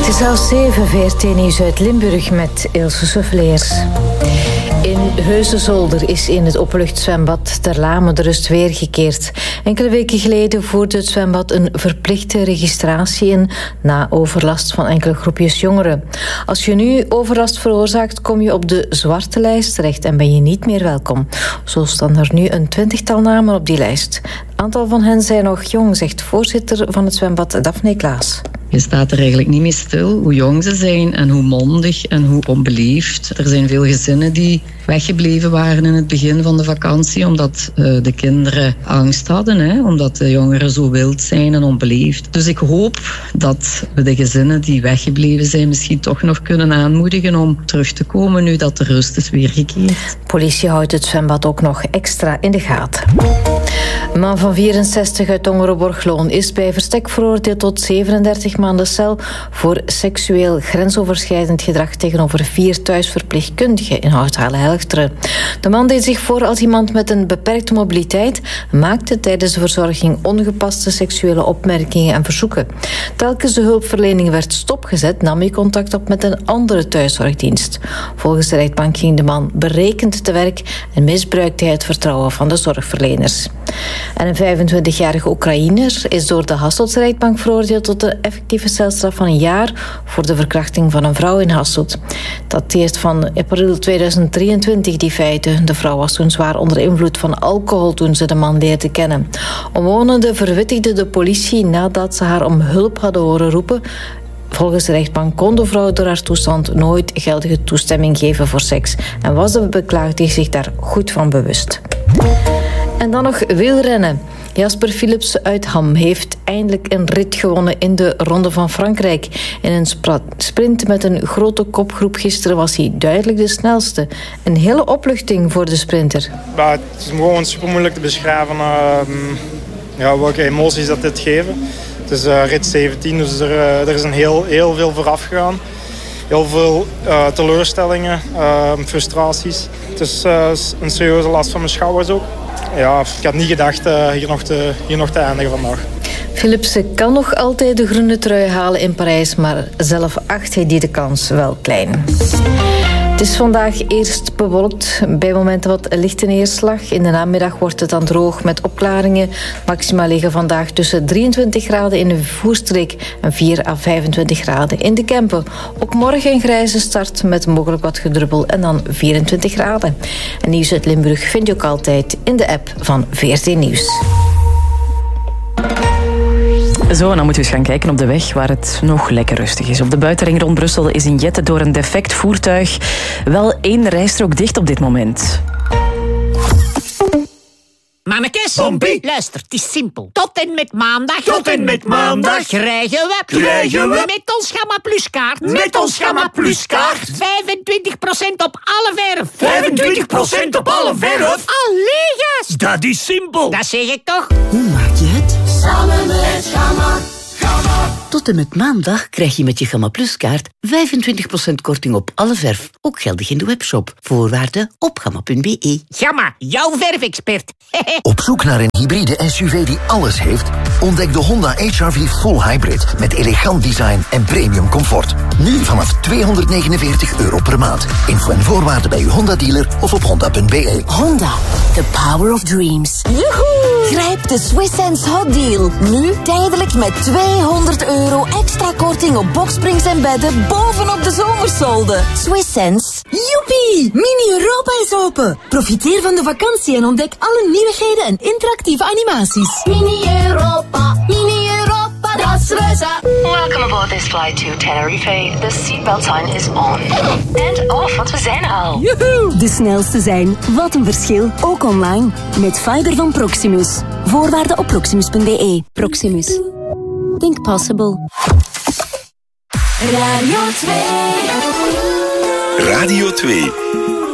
Het is al 7, VRT Nieuws uit Limburg met Ilse Souffleers. In Heusden-Zolder is in het openluchtzwembad Ter Lame de rust weergekeerd. Enkele weken geleden voerde het zwembad een verplichte registratie in na overlast van enkele groepjes jongeren. Als je nu overlast veroorzaakt, kom je op de zwarte lijst terecht en ben je niet meer welkom. Zo staan er nu een 20-tal namen op die lijst. Een aantal van hen zijn nog jong, zegt voorzitter van het zwembad Daphne Klaas. Je staat er eigenlijk niet mee stil hoe jong ze zijn en hoe mondig en hoe onbeleefd. Er zijn veel gezinnen die weggebleven waren in het begin van de vakantie omdat de kinderen angst hadden, hè? Omdat de jongeren zo wild zijn en onbeleefd. Dus ik hoop dat we de gezinnen die weggebleven zijn misschien toch nog kunnen aanmoedigen om terug te komen nu dat de rust is weergekeerd. Politie houdt het zwembad ook nog extra in de gaten. Een man van 64 uit Tongeren-Borgloon is bij verstek veroordeeld tot 37 maanden cel voor seksueel grensoverschrijdend gedrag tegenover 4 thuisverpleegkundigen in Houthalen-Helchteren. De man deed zich voor als iemand met een beperkte mobiliteit, maakte tijdens de verzorging ongepaste seksuele opmerkingen en verzoeken. Telkens de hulpverlening werd stopgezet, nam hij contact op met een andere thuiszorgdienst. Volgens de rechtbank ging de man berekend te werk en misbruikte hij het vertrouwen van de zorgverleners. En een 25-jarige Oekraïner is door de Hasseltse rechtbank veroordeeld tot een effectieve celstraf van 1 jaar voor de verkrachting van een vrouw in Hasselt. Dat dateert van april 2023, die feiten. De vrouw was toen zwaar onder invloed van alcohol toen ze de man leerde kennen. Omwonenden verwittigden de politie nadat ze haar om hulp hadden horen roepen. Volgens de rechtbank kon de vrouw door haar toestand nooit geldige toestemming geven voor seks en was de beklaagde zich daar goed van bewust. En dan nog wielrennen. Jasper Philipsen uit Ham heeft eindelijk een rit gewonnen in de Ronde van Frankrijk. In een sprint met een grote kopgroep gisteren was hij duidelijk de snelste. Een hele opluchting voor de sprinter. Het is gewoon super moeilijk te beschrijven welke emoties dat dit geven. Het is rit 17, dus er is een heel veel vooraf gegaan. Heel veel teleurstellingen, frustraties. Het is een serieuze last van mijn schouders ook. Ja, ik had niet gedacht hier nog te eindigen vandaag. Philipsen kan nog altijd de groene trui halen in Parijs, maar zelf acht hij die de kans wel klein. Het is vandaag eerst bewolkt, bij momenten wat lichte neerslag. In de namiddag wordt het dan droog met opklaringen. Maxima liggen vandaag tussen 23 graden in de Voerstreek en 4 à 25 graden in de Kempen. Ook morgen een grijze start met mogelijk wat gedruppel en dan 24 graden. En nieuws uit Limburg vind je ook altijd in de app van VRT Nieuws. Zo, en dan moeten we eens gaan kijken op de weg waar het nog lekker rustig is. Op de buitenring rond Brussel is in Jette door een defect voertuig wel 1 rijstrook dicht op dit moment. Mannekes, Zombie. Luister, het is simpel. Tot en met maandag krijgen we met ons Gamma Plus kaart. Met ons Gamma Plus kaart 25% op alle verf. 25% op alle verf? Allee, gast. Dat is simpel. Dat zeg ik toch? Hoe maak je het? Samen met Gamma. Tot en met maandag krijg je met je Gamma Plus kaart 25% korting op alle verf. Ook geldig in de webshop. Voorwaarden op gamma.be. Gamma, jouw verfexpert. Op zoek naar een hybride SUV die alles heeft? Ontdek de Honda HR-V Full Hybrid met elegant design en premium comfort. Nu vanaf €249 per maand. Info en voorwaarden bij uw Honda-dealer of op honda.be. Honda, the power of dreams. Joehoe! Grijp de Swiss Sense Hot Deal. Nu tijdelijk met €200 extra korting op boxsprings en bedden bovenop de zomersolden. Swiss Sense. Joepie! Mini-Europa is open. Profiteer van de vakantie en ontdek alle nieuwigheden en interactieve animaties. Mini-Europa, Mini-Europa, dat is reuze. Welcome aboard this flight to Tenerife. The seatbelt sign is on. And off, want we zijn er al. Joehoe! De snelste zijn. Wat een verschil. Ook online. Met fiber van Proximus. Voorwaarden op proximus.be. Proximus. Think possible. Radio 2. Radio 2.